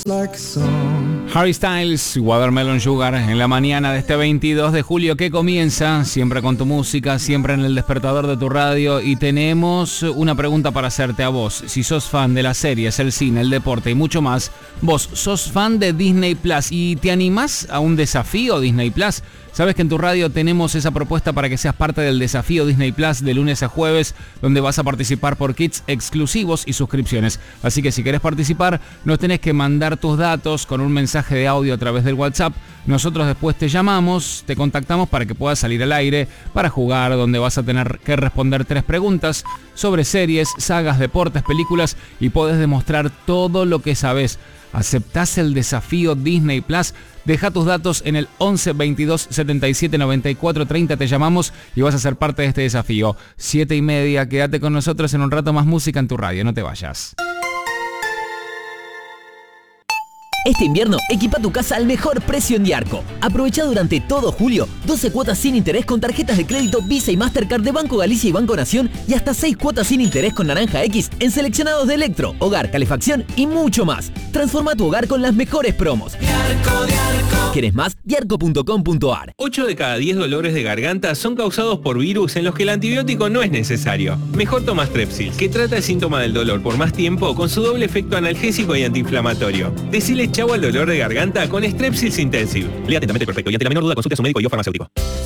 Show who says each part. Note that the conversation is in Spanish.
Speaker 1: Harry Styles, Watermelon Sugar, en la mañana de este 22 de julio que comienza, siempre con tu música, siempre en el despertador de tu radio, y tenemos una pregunta para hacerte a vos. Si sos fan de las series, el cine, el deporte y mucho más, vos sos fan de Disney Plus y te animás a un desafío Disney Plus. Sabes que en tu radio tenemos esa propuesta para que seas parte del desafío Disney Plus de lunes a jueves, donde vas a participar por kits exclusivos y suscripciones. Así que si querés participar, nos tenés que mandar tus datos con un mensaje de audio a través del WhatsApp. Nosotros después te llamamos, te contactamos para que puedas salir al aire para jugar, donde vas a tener que responder 3 preguntas sobre series, sagas, deportes, películas, y podés demostrar todo lo que sabés. ¿Aceptás el desafío Disney Plus? Deja tus datos en el 11 22 77 94 30, te llamamos y vas a ser parte de este desafío. 7:30, quédate con nosotros, en un rato más música en tu radio, no te vayas.
Speaker 2: Este invierno, equipa tu casa al mejor precio en Diarco. Aprovecha durante todo julio 12 cuotas sin interés con tarjetas de crédito Visa y Mastercard de Banco Galicia y Banco Nación, y hasta 6 cuotas sin interés con Naranja X en seleccionados de electro, hogar, calefacción y mucho más. Transforma tu hogar con las mejores promos. Diarco, Diarco. ¿Quieres más? Diarco.com.ar.
Speaker 3: 8 de cada 10 dolores de garganta son causados por virus en los que el antibiótico no es necesario. Mejor toma Strepsils, que trata el síntoma del dolor por más tiempo con su doble efecto analgésico y antiinflamatorio. Decile chau al dolor de garganta con Strepsils Intensive. Lea atentamente el prospecto y ante la menor duda consulte a su médico y o farmacéutico.